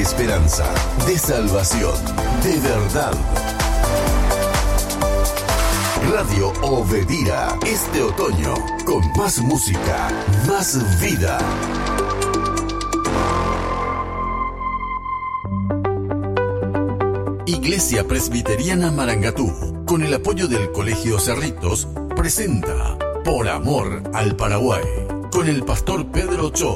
esperanza, de salvación, de verdad. Radio Obedira, este otoño, con más música, más vida. Iglesia Presbiteriana Marangatú, con el apoyo del Colegio Cerritos, presenta Por Amor al Paraguay, con el pastor Pedro Cho.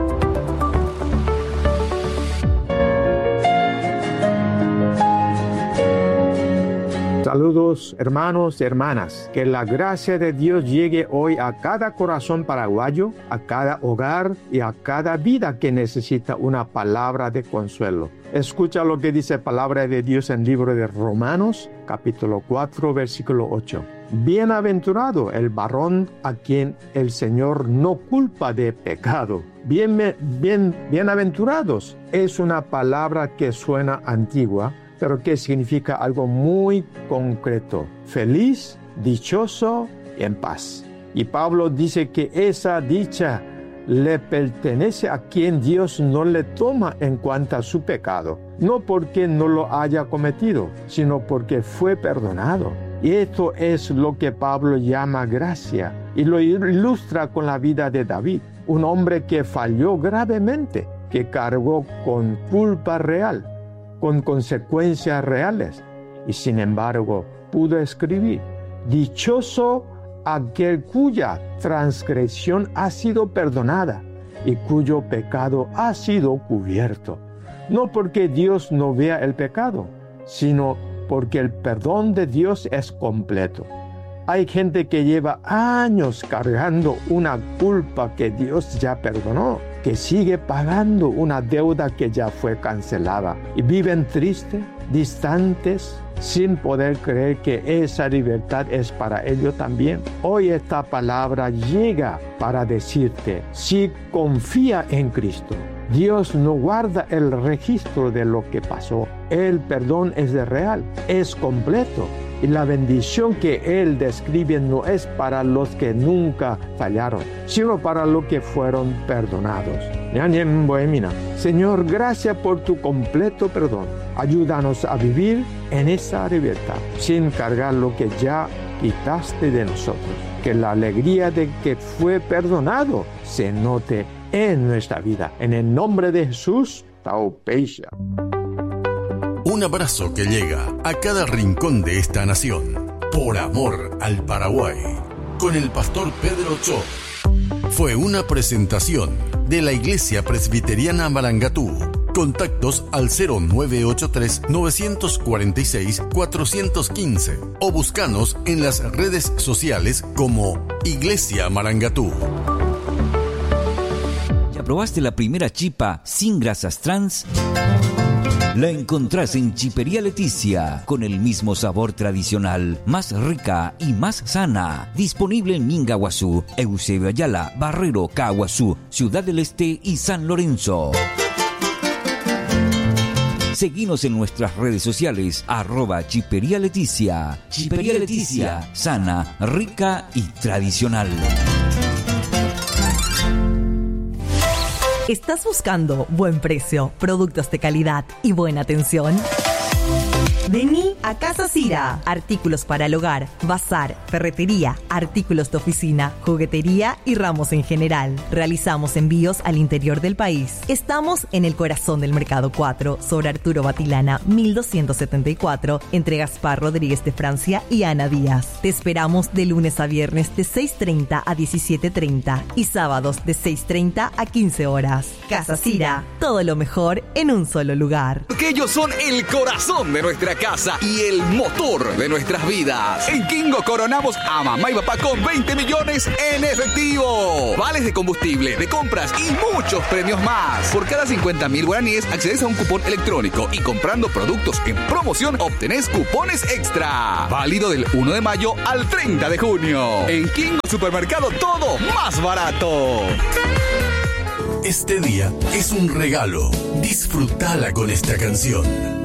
Saludos hermanos y hermanas, que la gracia de Dios llegue hoy a cada corazón paraguayo, a cada hogar y a cada vida que necesita una palabra de consuelo. Escucha lo que dice palabra de Dios en el libro de Romanos, capítulo 4, versículo 8. Bienaventurado el varón a quien el Señor no culpa de pecado. Bienaventurados es una palabra que suena antigua, pero que significa algo muy concreto: feliz, dichoso y en paz. Y Pablo dice que esa dicha le pertenece a quien Dios no le toma en cuenta su pecado, no porque no lo haya cometido, sino porque fue perdonado. Y esto es lo que Pablo llama gracia, y lo ilustra con la vida de David, un hombre que falló gravemente, que cargó con culpa real, con consecuencias reales, y sin embargo pudo escribir: dichoso aquel cuya transgresión ha sido perdonada y cuyo pecado ha sido cubierto. No porque Dios no vea el pecado, sino porque el perdón de Dios es completo. Hay gente que lleva años cargando una culpa que Dios ya perdonó, que sigue pagando una deuda que ya fue cancelada, y viven tristes, distantes, sin poder creer que esa libertad es para ellos también. Hoy esta palabra llega para decirte: si confía en Cristo, Dios no guarda el registro de lo que pasó. El perdón es real, es completo. Y la bendición que Él describe no es para los que nunca fallaron, sino para los que fueron perdonados. Señor, gracias por tu completo perdón. Ayúdanos a vivir en esa libertad, sin cargar lo que ya quitaste de nosotros. Que la alegría de que fue perdonado se note en nuestra vida. En el nombre de Jesús, Taupeisha. Un abrazo que llega a cada rincón de esta nación. Por amor al Paraguay, con el pastor Pedro Cho. Fue una presentación de la Iglesia Presbiteriana Marangatú. Contactos al 0983-946-415 o búscanos en las redes sociales como Iglesia Marangatú. ¿Ya probaste la primera chipa sin grasas trans? La encontrás en Chipería Leticia, con el mismo sabor tradicional, más rica y más sana. Disponible en Mingaguazú, Eusebio Ayala, Barrero, Caguazú, Ciudad del Este y San Lorenzo. Seguinos en nuestras redes sociales, @Chipería Leticia. Chipería Leticia, sana, rica y tradicional. ¿Estás buscando buen precio, productos de calidad y buena atención? Vení a Casa Cira. Artículos para el hogar, bazar, ferretería, artículos de oficina, juguetería y ramos en general. Realizamos envíos al interior del país. Estamos en el corazón del Mercado 4, sobre Arturo Batilana, 1274, entre Gaspar Rodríguez de Francia y Ana Díaz. Te esperamos de lunes a viernes de 6:30 a 17:30 y sábados de 6:30 a 15 horas. Casa Cira, todo lo mejor en un solo lugar. Porque ellos son el corazón de nuestra casa y el motor de nuestras vidas. En Kingo coronamos a mamá y papá con 20 millones en efectivo, vales de combustible, de compras y muchos premios más. Por cada 50.000 guaraníes accedes a un cupón electrónico y comprando productos en promoción obtenés cupones extra. Válido del 1 de mayo al 30 de junio. En Kingo Supermercado todo más barato. Este día es un regalo. Disfrútala con esta canción.